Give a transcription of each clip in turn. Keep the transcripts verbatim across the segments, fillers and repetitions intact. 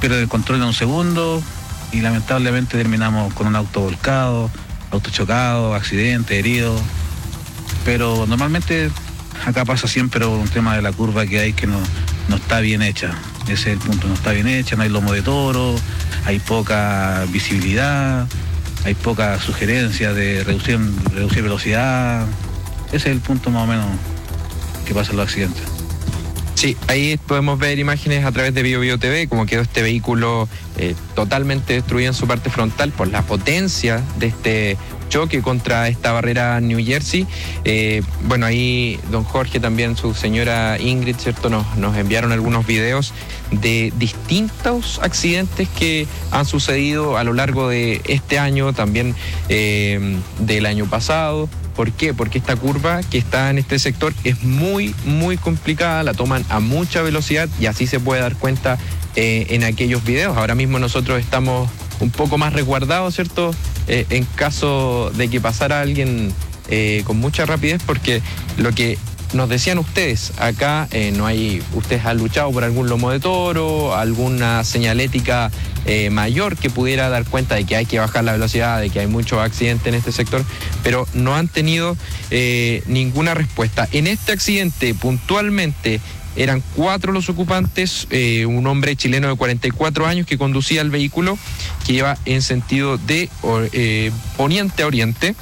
pierden el control en un segundo y lamentablemente terminamos con un auto volcado, auto chocado, accidente, herido. Pero normalmente acá pasa siempre un tema de la curva que hay que no, no está bien hecha. Ese es el punto, no está bien hecha, no hay lomo de toro, hay poca visibilidad, hay poca sugerencia de reducir, reducir velocidad. Ese es el punto más o menos que pasa en los accidentes. Sí, ahí podemos ver imágenes a través de Bio Bio T V, como quedó este vehículo eh, totalmente destruido en su parte frontal por la potencia de este choque contra esta barrera New Jersey. Eh, bueno, ahí don Jorge, también su señora Ingrid, ¿cierto? Nos, nos enviaron algunos videos de distintos accidentes que han sucedido a lo largo de este año, también eh, del año pasado. ¿Por qué? Porque esta curva que está en este sector es muy, muy complicada, la toman a mucha velocidad y así se puede dar cuenta eh, en aquellos videos. Ahora mismo nosotros estamos un poco más resguardados, ¿cierto? Eh, en caso de que pasara alguien eh, con mucha rapidez, porque lo que nos decían ustedes, acá eh, no hay, ustedes han luchado por algún lomo de toro, alguna señalética eh, mayor que pudiera dar cuenta de que hay que bajar la velocidad, de que hay muchos accidentes en este sector, pero no han tenido eh, ninguna respuesta. En este accidente, puntualmente, eran cuatro los ocupantes, eh, un hombre chileno de cuarenta y cuatro años que conducía el vehículo, que iba en sentido de eh, poniente a oriente,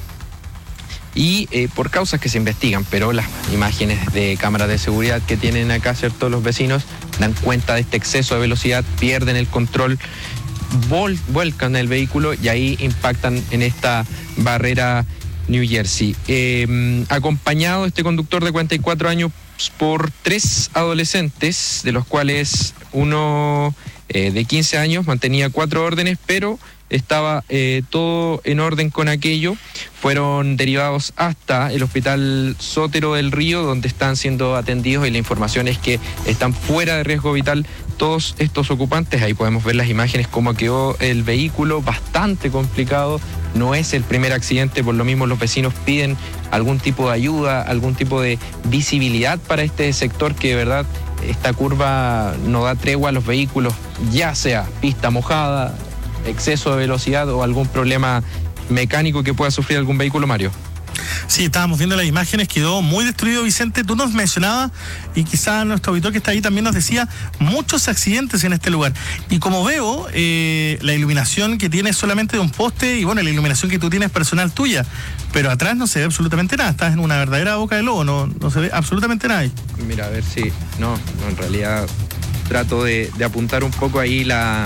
y eh, por causas que se investigan, pero las imágenes de cámaras de seguridad que tienen acá, ¿cierto?, los vecinos dan cuenta de este exceso de velocidad, pierden el control, vol- vuelcan el vehículo y ahí impactan en esta barrera New Jersey. Eh, acompañado este conductor de cuarenta y cuatro años por tres adolescentes, de los cuales uno eh, de quince años mantenía cuatro órdenes, pero estaba eh, todo en orden con aquello. Fueron derivados hasta el Hospital Sotero del Río, donde están siendo atendidos, y la información es que están fuera de riesgo vital todos estos ocupantes. Ahí podemos ver las imágenes, cómo quedó el vehículo, bastante complicado. No es el primer accidente, por lo mismo los vecinos piden algún tipo de ayuda, algún tipo de visibilidad para este sector, que de verdad esta curva no da tregua a los vehículos, ya sea pista mojada, exceso de velocidad o algún problema mecánico que pueda sufrir algún vehículo, Mario. Sí, estábamos viendo las imágenes, quedó muy destruido, Vicente. Tú nos mencionabas, y quizá nuestro auditor que está ahí también nos decía, muchos accidentes en este lugar. Y como veo, eh, la iluminación que tiene es solamente de un poste, y bueno, la iluminación que tú tienes personal tuya, pero atrás no se ve absolutamente nada. Estás en una verdadera boca de lobo, no, no se ve absolutamente nada ahí. Mira, a ver si... No, no, en realidad trato de, de apuntar un poco ahí la...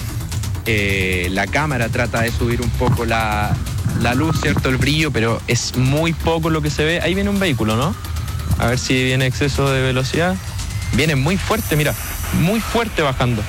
Eh, la cámara trata de subir un poco la, la luz, ¿cierto? El brillo, pero es muy poco lo que se ve. Ahí viene un vehículo, ¿no? A ver si viene exceso de velocidad. Viene muy fuerte, mira, muy fuerte bajando.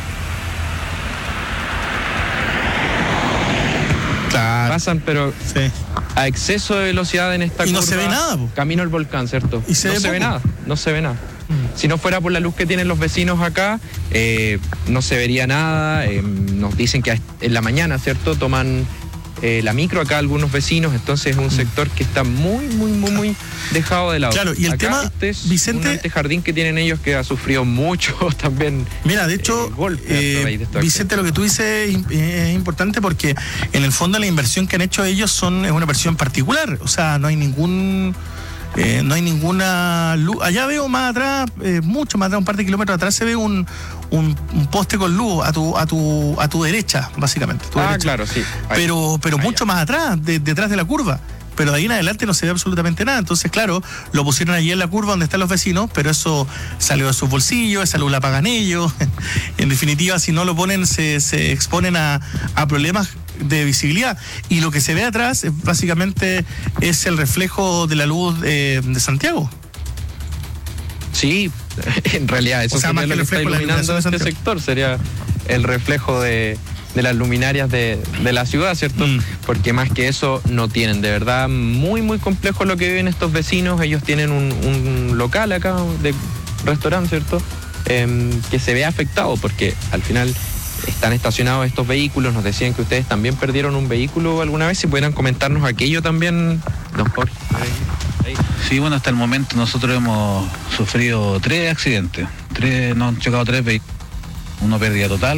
Claro. Pasan, pero sí, a exceso de velocidad en esta y curva. no se ve nada, po. Camino al volcán, ¿cierto? Y se no ve se poco. ve nada, no se ve nada. Si no fuera por la luz que tienen los vecinos acá, eh, no se vería nada. Eh, nos dicen que en la mañana, ¿cierto?, toman eh, la micro acá algunos vecinos, entonces es un sector que está muy, muy, muy, muy dejado de lado. Claro, y el acá tema, este es Vicente, un antejardín que tienen ellos que ha sufrido mucho también. Mira, de hecho, eh, golpes eh, a raíz de esto. Vicente, lo que tú dices es, es importante, porque en el fondo la inversión que han hecho ellos son es una inversión particular, o sea, no hay ningún... Eh, no hay ninguna luz. Allá veo más atrás, eh, mucho más atrás, un par de kilómetros atrás, se ve un, un, un poste con luz a tu, a tu, a tu derecha, básicamente. Tu ah, derecha. claro, sí. Ahí. Pero, pero Ahí, mucho ya. más atrás, de, detrás de la curva. Pero de ahí en adelante no se ve absolutamente nada. Entonces, claro, lo pusieron allí en la curva donde están los vecinos, pero eso salió de sus bolsillos, esa luz la pagan ellos. En definitiva, si no lo ponen, se, se exponen a, a problemas de visibilidad. Y lo que se ve atrás, es, básicamente, es el reflejo de la luz eh, de Santiago. Sí, en realidad, eso O sea, sería más que lo que el está reflejo, la iluminando iluminación de este Santiago. sector, sería el reflejo de, de las luminarias de, de la ciudad, ¿cierto? Mm. Porque más que eso no tienen. De verdad, muy, muy complejo lo que viven estos vecinos. Ellos tienen un, un local acá de restaurante, ¿cierto? Eh, que se ve afectado porque al final están estacionados estos vehículos. Nos decían que ustedes también perdieron un vehículo alguna vez. Si pudieran comentarnos aquello también, don Jorge. Ahí. Sí, bueno, hasta el momento nosotros hemos sufrido tres accidentes. Tres, nos han chocado tres vehículos. Uno pérdida total.